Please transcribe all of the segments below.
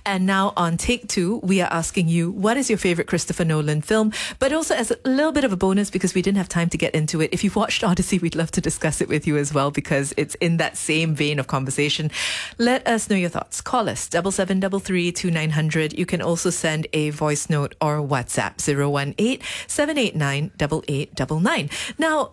And now on Take Two, we are asking you, what is your favorite Christopher Nolan film? But also as a little bit of a bonus, because we didn't have time to get into it, if you've watched Odyssey, we'd love to discuss it with you as well, because it's in that same vein of conversation. Let us know your thoughts. Call us, 7733 You can also send a voice note or WhatsApp, 018-789-8899. Now,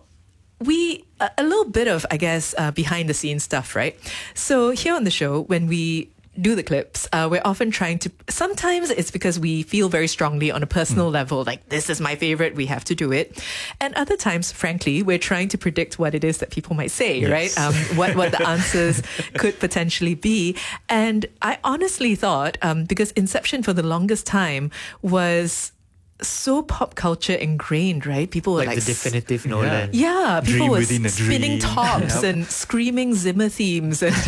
a little bit of, I guess, behind the scenes stuff, right? So here on the show, when we do the clips, we're often trying to, sometimes it's because we feel very strongly on a personal level, like this is my favorite, we have to do it. And other times, frankly, we're trying to predict what it is that people might say, right? What the answers could potentially be. And I honestly thought, because Inception for the longest time was so pop culture ingrained, right? People were like the definitive Nolan. Yeah, people Dream were within a spinning dream. tops and screaming Zimmer themes, and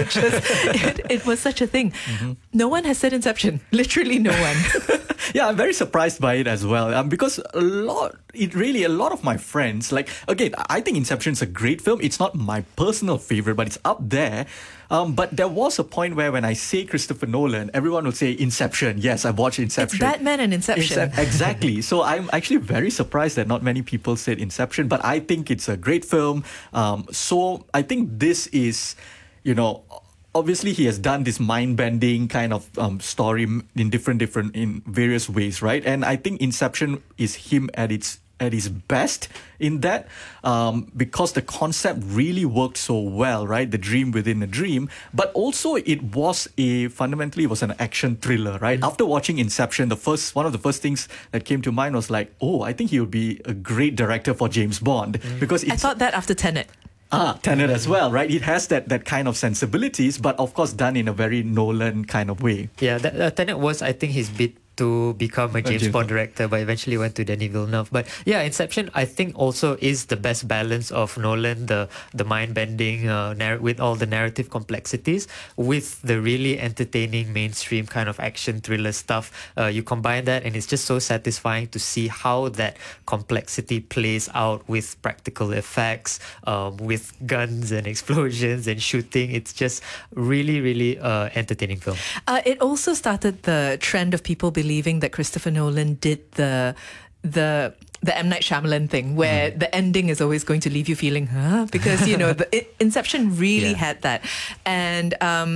it was such a thing. No one has said Inception. Literally no one. Yeah, I'm very surprised by it as well. Because a lot of my friends, like, again, I think Inception's a great film. It's not my personal favorite, but it's up there. But there was a point where when I say Christopher Nolan, everyone will say Inception. Yes, I've watched Inception. It's Batman and Inception. Exactly. So I'm actually very surprised that not many people said Inception, but I think it's a great film. So I think this is, obviously he has done this mind-bending kind of story in various ways, right? And I think Inception is him at his best in that, because the concept really worked so well, right? The dream within a dream, but also fundamentally it was an action thriller, right? After watching Inception, one of the first things that came to mind was like, oh, I think he would be a great director for James Bond, because I thought that after Tenet. Tenet as well, right? It has that kind of sensibilities, but of course done in a very Nolan kind of way. Yeah, Tenet was, I think, his bit to become a James Bond director, but eventually went to Denis Villeneuve. But yeah, Inception, I think, also is the best balance of Nolan, the mind-bending with all the narrative complexities, with the really entertaining mainstream kind of action thriller stuff. You combine that, and it's just so satisfying to see how that complexity plays out with practical effects, with guns and explosions and shooting. It's just really, really entertaining film. It also started the trend of people believing that Christopher Nolan did the M. Night Shyamalan thing, where the ending is always going to leave you feeling, because, the Inception really had that. And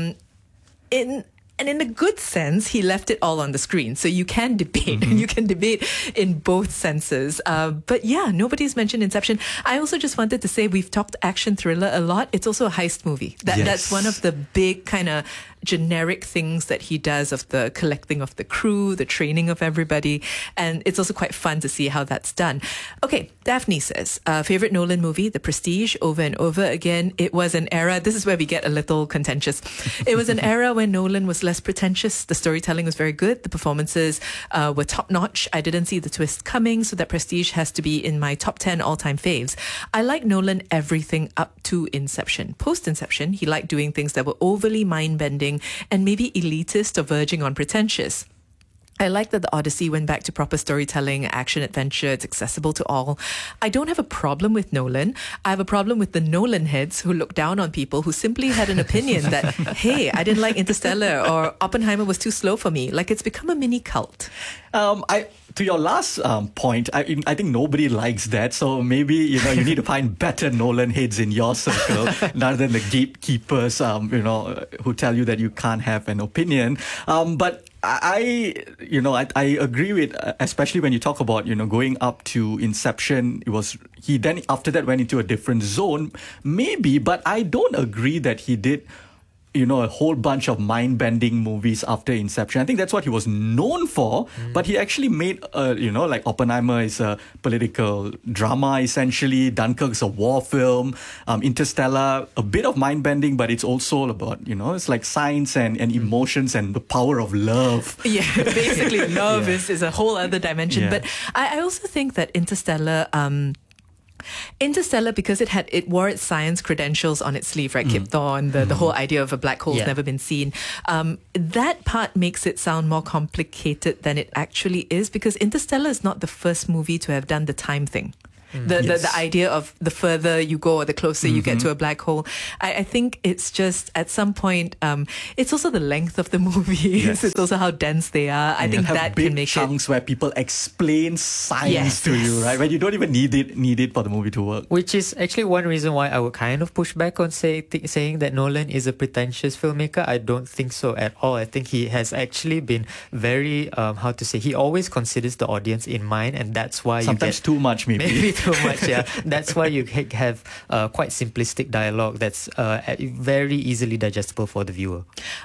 in a good sense, he left it all on the screen. So you can debate, and you can debate in both senses. But yeah, nobody's mentioned Inception. I also just wanted to say, we've talked action thriller a lot. It's also a heist movie. That's one of the big kind of generic things that he does, of the collecting of the crew, the training of everybody. And it's also quite fun to see how that's done. Okay, Daphne says, favorite Nolan movie, The Prestige, over and over again. It was an era, this is where we get a little contentious. It was an era when Nolan was less pretentious. The storytelling was very good. The performances were top-notch. I didn't see the twist coming, so that Prestige has to be in my top 10 all-time faves. I like Nolan everything up to Inception. Post-Inception, he liked doing things that were overly mind-bending and maybe elitist or verging on pretentious. I like that the Odyssey went back to proper storytelling, action, adventure. It's accessible to all. I don't have a problem with Nolan. I have a problem with the Nolan heads who look down on people who simply had an opinion that, hey, I didn't like Interstellar, or Oppenheimer was too slow for me. Like, it's become a mini cult. To your last point, I think nobody likes that. So maybe, you need to find better Nolan heads in your circle rather than the gatekeepers, who tell you that you can't have an opinion. But I agree with, especially when you talk about, going up to Inception, he then after that went into a different zone, maybe, but I don't agree that he did a whole bunch of mind-bending movies after Inception. I think that's what he was known for, but he actually made, like Oppenheimer is a political drama, essentially. Dunkirk is a war film. Interstellar, a bit of mind-bending, but it's also about, it's like science and emotions and the power of love. Yeah, basically love is a whole other dimension. Yeah. But I also think that Interstellar, because it wore its science credentials on its sleeve, right? Kip Thorne, the whole idea of a black hole has never been seen. That part makes it sound more complicated than it actually is, because Interstellar is not the first movie to have done the time thing. The idea of the further you go or the closer you get to a black hole. I think it's just at some point, it's also the length of the movies. Yes. It's also how dense they are. I think have that big can make chunks where people explain science to you, right? When you don't even need it for the movie to work. Which is actually one reason why I would kind of push back on saying that Nolan is a pretentious filmmaker. I don't think so at all. I think he has actually been very, he always considers the audience in mind, and that's why sometimes too much, maybe too much. Yeah, that's why you have quite simplistic dialogue that's very easily digestible for the viewer.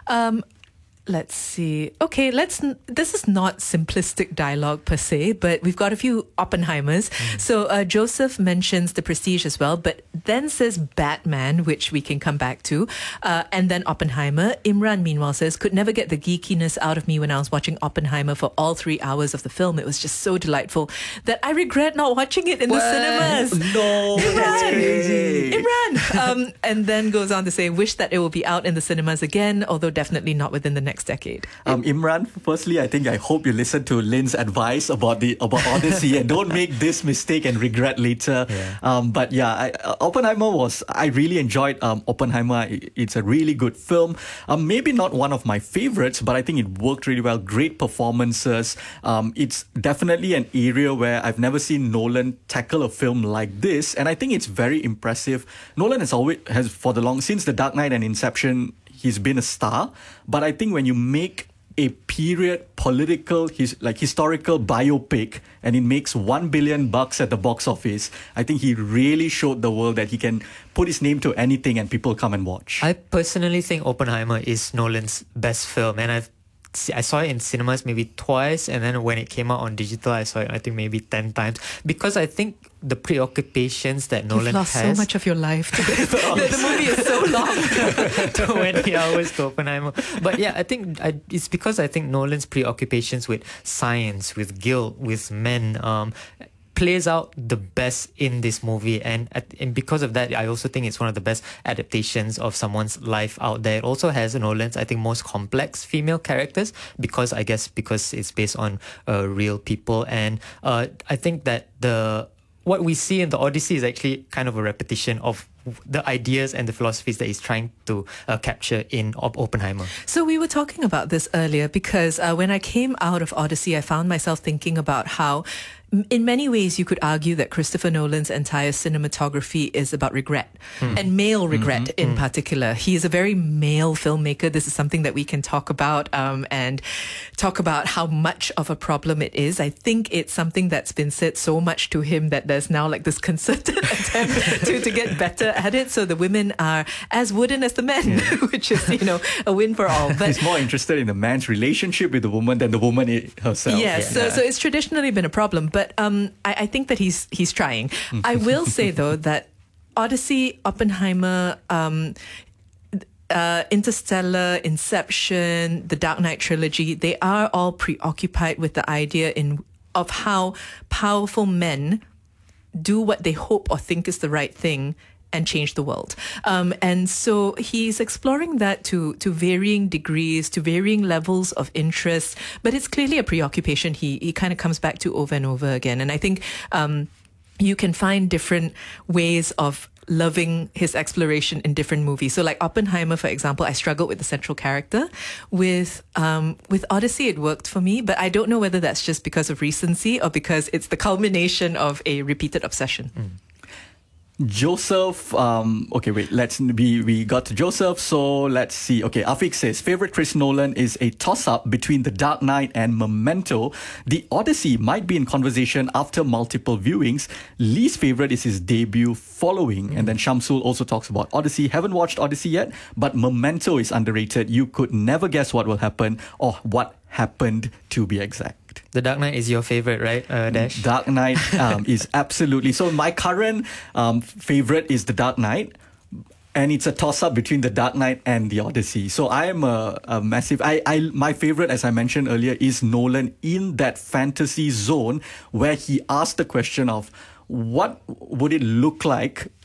Let's see. Okay, this is not simplistic dialogue per se, but we've got a few Oppenheimers. So Joseph mentions The Prestige as well, but then says Batman, which we can come back to, and then Oppenheimer. Imran, meanwhile, says, could never get the geekiness out of me when I was watching Oppenheimer for all 3 hours of the film. It was just so delightful that I regret not watching it in the cinemas. No, that's crazy. Imran! And then goes on to say, wish that it will be out in the cinemas again, although definitely not within the next decade. Imran, firstly, I hope you listen to Lynn's advice about Odyssey and don't make this mistake and regret later. Yeah. I really enjoyed Oppenheimer. It's a really good film. Maybe not one of my favorites, but I think it worked really well. Great performances. It's definitely an area where I've never seen Nolan tackle a film like this, and I think it's very impressive. Nolan since The Dark Knight and Inception, he's been a star, but I think when you make a period political, historical biopic, and it makes $1 billion at the box office, I think he really showed the world that he can put his name to anything and people come and watch. I personally think Oppenheimer is Nolan's best film, and I saw it in cinemas maybe twice, and then when it came out on digital, I saw it I think maybe 10 times, because I think the preoccupations that Nolan You've lost has. so much of your life to this. The movie is so long. 20 hours to Oppenheimer. But yeah, I think it's because I think Nolan's preoccupations with science, with guilt, with men, plays out the best in this movie, and because of that, I also think it's one of the best adaptations of someone's life out there. It also has Nolan's, I think, most complex female characters because it's based on real people, and I think that what we see in the Odyssey is actually kind of a repetition of the ideas and the philosophies that he's trying to capture in Oppenheimer. So we were talking about this earlier because when I came out of Odyssey, I found myself thinking about how in many ways you could argue that Christopher Nolan's entire cinematography is about regret and male regret in particular. He is a very male filmmaker. This is something that we can talk about and talk about how much of a problem it is. I think it's something that's been said so much to him that there's now like this concerted attempt to get better at it. So the women are as wooden as the men, which is, a win for all. But he's more interested in the man's relationship with the woman than the woman herself. Yes, so it's traditionally been a problem. But I think that he's trying. I will say, though, that Odyssey, Oppenheimer, Interstellar, Inception, the Dark Knight trilogy, they are all preoccupied with the idea of how powerful men do what they hope or think is the right thing and change the world. And so he's exploring that to varying degrees, to varying levels of interest, but it's clearly a preoccupation he kind of comes back to over and over again. And I think you can find different ways of loving his exploration in different movies. So like Oppenheimer, for example, I struggled with the central character. With Odyssey, it worked for me, but I don't know whether that's just because of recency or because it's the culmination of a repeated obsession. Joseph, we got to Joseph, so let's see. Okay, Afiq says, favorite Chris Nolan is a toss-up between The Dark Knight and Memento. The Odyssey might be in conversation after multiple viewings. Least favorite is his debut Following. And then Shamsul also talks about Odyssey. Haven't watched Odyssey yet, but Memento is underrated. You could never guess what will happen or what happened, to be exact. The Dark Knight is your favorite, right, Dash? Dark Knight is absolutely. So my current favorite is The Dark Knight. And it's a toss-up between The Dark Knight and The Odyssey. So I am a massive... my favorite, as I mentioned earlier, is Nolan in that fantasy zone where he asked the question of what would it look like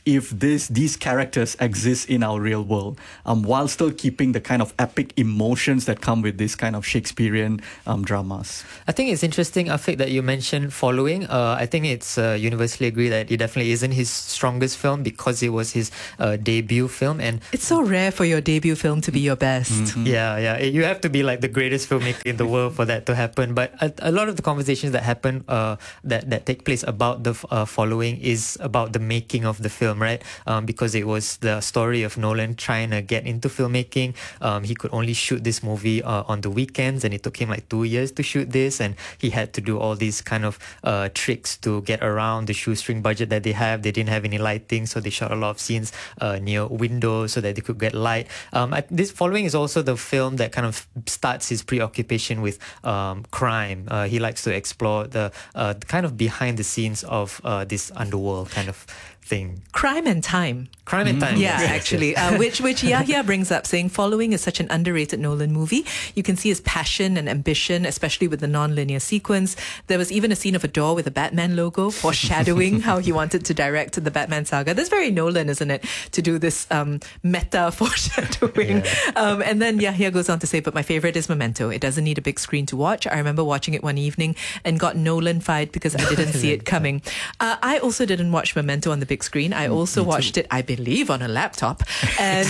if these characters exist in our real world, while still keeping the kind of epic emotions that come with this kind of Shakespearean dramas. I think it's interesting, Afiq, that you mentioned Following. I think it's universally agreed that it definitely isn't his strongest film because it was his debut film, and it's so rare for your debut film to be your best. Mm-hmm. Yeah. You have to be like the greatest filmmaker in the world for that to happen. But a lot of the conversations that happen, that take place about the Following is about the making of the film, right? Because it was the story of Nolan trying to get into filmmaking. He could only shoot this movie on the weekends, and it took him like 2 years to shoot this, and he had to do all these kind of tricks to get around the shoestring budget that they have. They didn't have any lighting, so they shot a lot of scenes near windows so that they could get light. This Following is also the film that kind of starts his preoccupation with crime. He likes to explore the kind of behind the scenes of this underworld kind of thing. Crime and Time. Crime and Time. Yeah, yes, actually, yes. Which Yahya brings up, saying Following is such an underrated Nolan movie. You can see his passion and ambition, especially with the non-linear sequence. There was even a scene of a door with a Batman logo, foreshadowing how he wanted to direct the Batman saga. That's very Nolan, isn't it? To do this meta foreshadowing. Yeah. And then Yahya goes on to say, but my favorite is Memento. It doesn't need a big screen to watch. I remember watching it one evening and got Nolan-fied because I didn't see it coming. I also didn't watch Memento on the big screen. I also watched it, I believe, on a laptop. And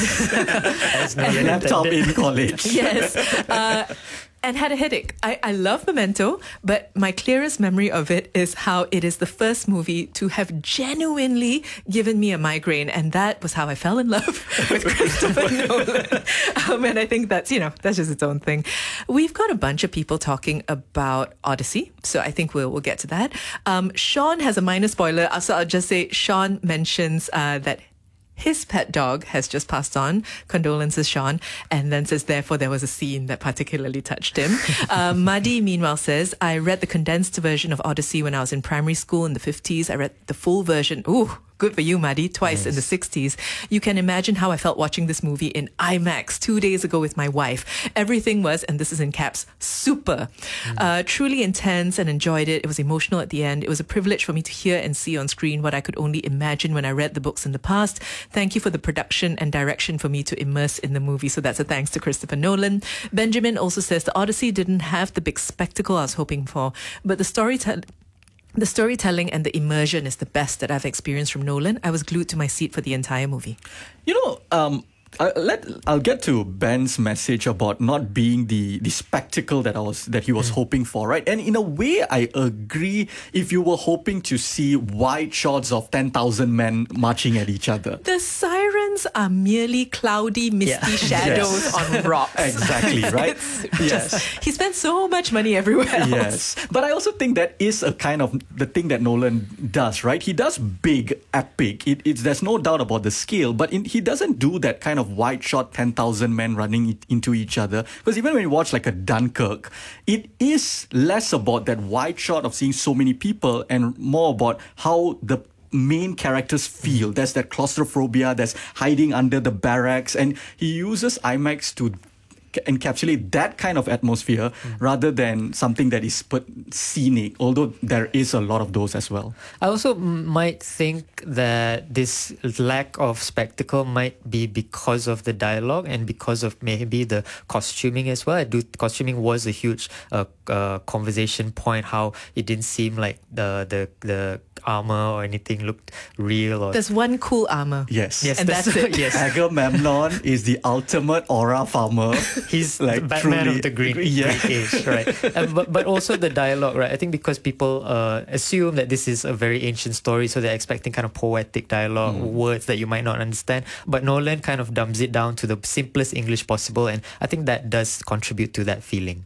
laptop in college. Yes. And had a headache. I love Memento, but my clearest memory of it is how it is the first movie to have genuinely given me a migraine, and that was how I fell in love with Christopher Nolan. And I think that's just its own thing. We've got a bunch of people talking about Odyssey, so I think we'll get to that. Sean has a minor spoiler, so I'll just say Sean mentions that his pet dog has just passed on. Condolences, Sean. And then says, therefore, there was a scene that particularly touched him. Madi, meanwhile, says, I read the condensed version of Odyssey when I was in primary school in the 50s. I read the full version. Ooh, good for you, Madi. Twice in the 60s. You can imagine how I felt watching this movie in IMAX 2 days ago with my wife. Everything was, and this is in caps, super. Truly intense, and enjoyed it. It was emotional at the end. It was a privilege for me to hear and see on screen what I could only imagine when I read the books in the past. Thank you for the production and direction for me to immerse in the movie. So that's a thanks to Christopher Nolan. Benjamin also says the Odyssey didn't have the big spectacle I was hoping for, but the storytelling and the immersion is the best that I've experienced from Nolan. I was glued to my seat for the entire movie. I'll get to Ben's message about not being the spectacle that he was hoping for, right? And in a way, I agree. If you were hoping to see wide shots of 10,000 men marching at each other, the sirens are merely cloudy, misty shadows on rocks. Exactly, right? Yes. He spent so much money everywhere else. Yes, but I also think that is a kind of the thing that Nolan does, right? He does big, epic. There's no doubt about the scale, but he doesn't do that kind of wide shot 10,000 men running into each other. Because even when you watch like a Dunkirk, it is less about that wide shot of seeing so many people and more about how the main characters feel. There's that claustrophobia, there's hiding under the barracks, and he uses IMAX to encapsulate that kind of atmosphere rather than something that is scenic, although there is a lot of those as well. I also might think that this lack of spectacle might be because of the dialogue and because of maybe the costuming as well. Costuming was a huge conversation point, how it didn't seem like the armor or anything looked real. There's one cool armor. Yes. And that's it. Yes. Agamemnon is the ultimate aura farmer. He's like the Batman truly, of the Greek Age, right? But also the dialogue, right? I think because people assume that this is a very ancient story, so they're expecting kind of poetic dialogue, words that you might not understand. But Nolan kind of dumbs it down to the simplest English possible, and I think that does contribute to that feeling.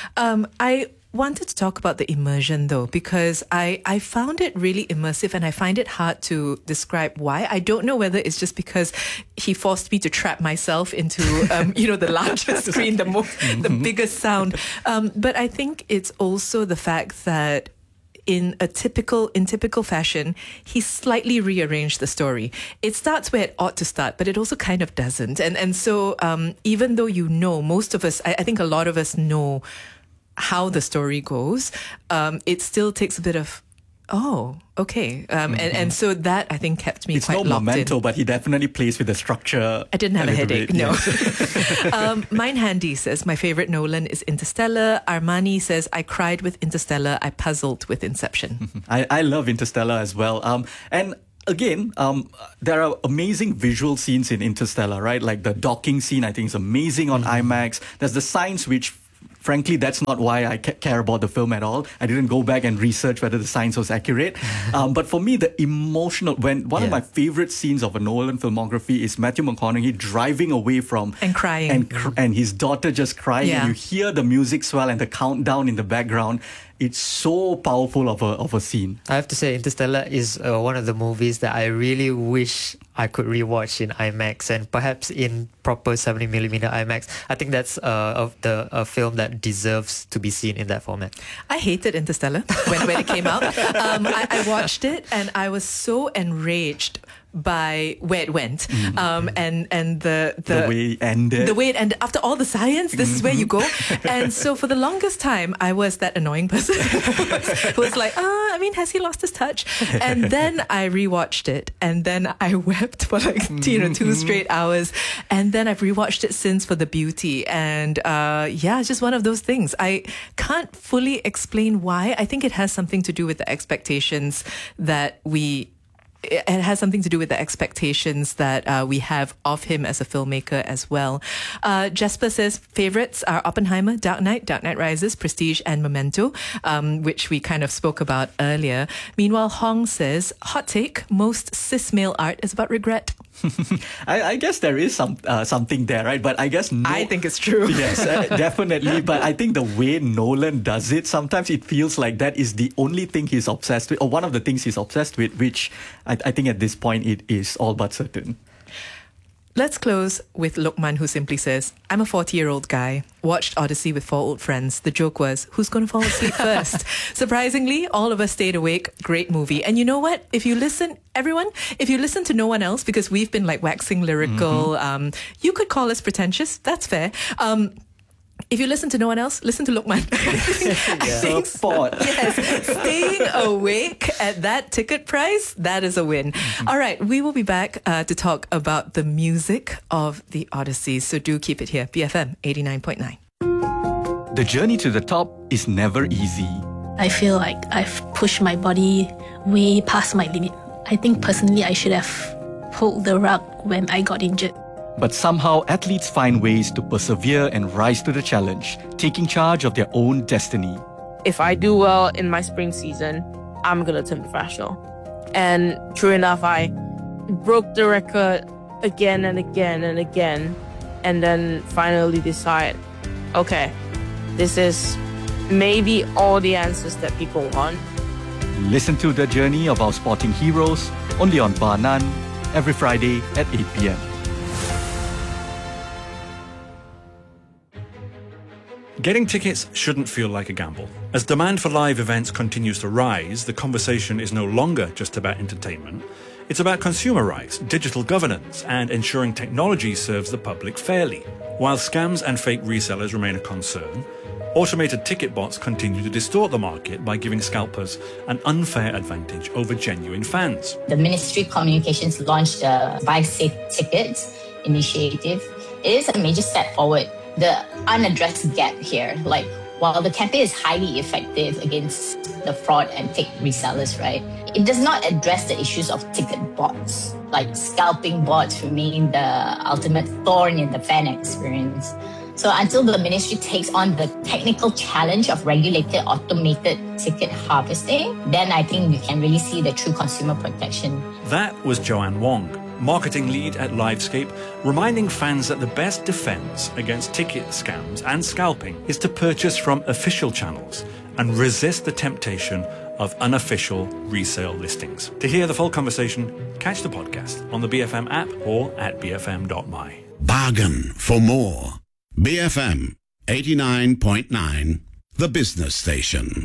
I wanted to talk about the immersion though, because I found it really immersive, and I find it hard to describe why. I don't know whether it's just because he forced me to trap myself into the largest screen, the biggest sound, but I think it's also the fact that in typical fashion, he slightly rearranged the story. It starts where it ought to start, but it also kind of doesn't. And so even though most of us, I think a lot of us know how the story goes, it still takes a bit of Oh, okay. And so that, I think, kept me It's quite no locked Memento, in. but he definitely plays with the structure. I didn't have a little headache, bit, no. yes. Mine Handy says, my favorite Nolan is Interstellar. Armani says, I cried with Interstellar. I puzzled with Inception. I love Interstellar as well. And again, there are amazing visual scenes in Interstellar, right? Like the docking scene, I think is amazing on IMAX. There's the science, which frankly, that's not why I care about the film at all. I didn't go back and research whether the science was accurate. But for me, the emotional, one of my favorite scenes of a Nolan filmography is Matthew McConaughey driving away from... And crying. And his daughter just crying. Yeah. And you hear the music swell and the countdown in the background. It's so powerful of a scene. I have to say, Interstellar is one of the movies that I really wish I could rewatch in IMAX and perhaps in proper 70mm IMAX. I think that's a film that deserves to be seen in that format. I hated Interstellar when it came out. I watched it and I was so enraged by where it went, and the way it ended. The way it ended. After all the science, this is where you go. And so for the longest time, I was that annoying person who was like, has he lost his touch? And then I rewatched it, and then I wept for 2 straight hours. And then I've rewatched it since for the beauty. And it's just one of those things. I can't fully explain why. I think it has something to do with the expectations that it has something to do with the expectations that we have of him as a filmmaker as well. Jesper says favorites are Oppenheimer, Dark Knight Rises, Prestige, and Memento, which we kind of spoke about earlier. Meanwhile, Hong says, hot take, most cis male art is about regret. I guess there is something there, right? But I guess I think it's true. Yes, definitely. But I think the way Nolan does it, sometimes it feels like that is the only thing he's obsessed with, or one of the things he's obsessed with, which I think at this point it is all but certain. Let's close with Lokman, who simply says, I'm a 40-year-old guy, watched Odyssey with 4 old friends. The joke was, who's going to fall asleep first? Surprisingly, all of us stayed awake. Great movie. And you know what? If you listen to no one else, because we've been waxing lyrical, you could call us pretentious. That's fair. If you listen to no one else, listen to Lokman. Support. Yes, staying awake at that ticket price, that is a win. All right, we will be back to talk about the music of the Odyssey. So do keep it here. BFM 89.9. The journey to the top is never easy. I feel like I've pushed my body way past my limit. I think personally I should have pulled the rug when I got injured. But somehow athletes find ways to persevere and rise to the challenge, taking charge of their own destiny. If I do well in my spring season, I'm going to turn professional. And true enough, I broke the record again and again and again, and then finally decide, okay, this is maybe all the answers that people want. Listen to the journey of our sporting heroes only on Bar None every Friday at 8 p.m. Getting tickets shouldn't feel like a gamble. As demand for live events continues to rise, the conversation is no longer just about entertainment. It's about consumer rights, digital governance, and ensuring technology serves the public fairly. While scams and fake resellers remain a concern, automated ticket bots continue to distort the market by giving scalpers an unfair advantage over genuine fans. The Ministry of Communications launched the Buy Safe Tickets initiative. It is a major step forward. The unaddressed gap here, while the campaign is highly effective against the fraud and fake resellers, right? It does not address the issues of ticket bots. Scalping bots remain the ultimate thorn in the fan experience. So until the ministry takes on the technical challenge of regulated automated ticket harvesting, then I think you can really see the true consumer protection. That was Joanne Wong, marketing lead at Livescape, reminding fans that the best defense against ticket scams and scalping is to purchase from official channels and resist the temptation of unofficial resale listings. To hear the full conversation, catch the podcast on the BFM app or at bfm.my. Bargain for more. BFM 89.9, the business station.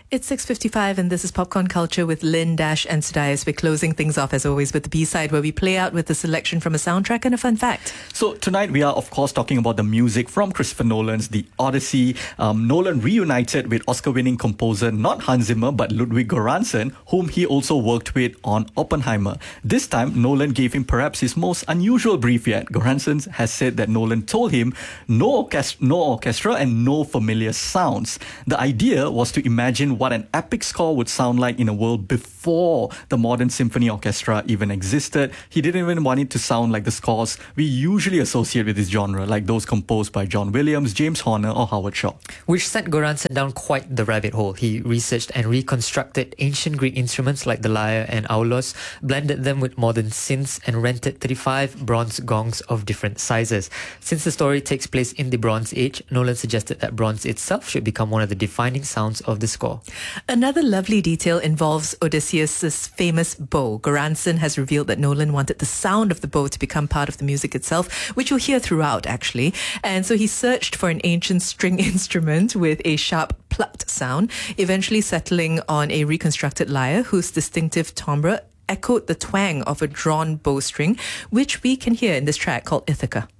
It's 6:55 and this is Popcorn Culture with Lynn, Dash and Sudais. We're closing things off as always with the B-side where we play out with a selection from a soundtrack and a fun fact. So tonight we are of course talking about the music from Christopher Nolan's The Odyssey. Nolan reunited with Oscar-winning composer not Hans Zimmer but Ludwig Göransson, whom he also worked with on Oppenheimer. This time Nolan gave him perhaps his most unusual brief yet. Göransson has said that Nolan told him no orchestra and no familiar sounds. The idea was to imagine what an epic score would sound like in a world before the modern symphony orchestra even existed. He didn't even want it to sound like the scores we usually associate with this genre, like those composed by John Williams, James Horner or Howard Shaw. Which sent Göransson down quite the rabbit hole. He researched and reconstructed ancient Greek instruments like the lyre and aulos, blended them with modern synths and rented 35 bronze gongs of different sizes. Since the story takes place in the Bronze Age, Nolan suggested that bronze itself should become one of the defining sounds of the score. Another lovely detail involves Odysseus' famous bow. Göransson has revealed that Nolan wanted the sound of the bow to become part of the music itself, which you'll hear throughout actually. And so he searched for an ancient string instrument with a sharp plucked sound, eventually settling on a reconstructed lyre whose distinctive timbre echoed the twang of a drawn bowstring, which we can hear in this track called Ithaca.